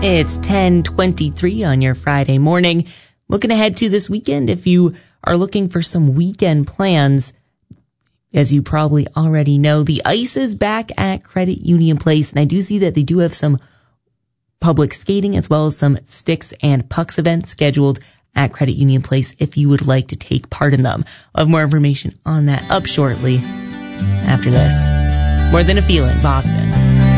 It's 10:23 on your Friday morning. Looking ahead to this weekend, if you are looking for some weekend plans, as you probably already know, the ice is back at Credit Union Place, and I do see that they do have some public skating as well as some sticks and pucks events scheduled at Credit Union Place if you would like to take part in them. I'll have more information on that up shortly after this. It's More Than a Feeling, Boston.